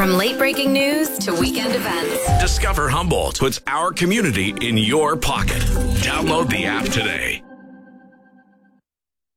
From late breaking news to weekend events, Discover Humboldt puts our community in your pocket. Download the app today.